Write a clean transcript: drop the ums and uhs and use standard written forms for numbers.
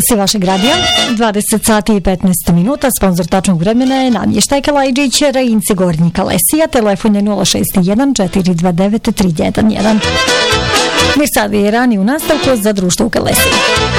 talasi vašeg radija. 20 sati i 15 minuta. Sponzor tačnog vremena je namještaj Kalajđić, Rajinci Gornji Kalesija. Telefon je 061 429 311. Mirsad je rani u nastavku za društvo u Kalesiji.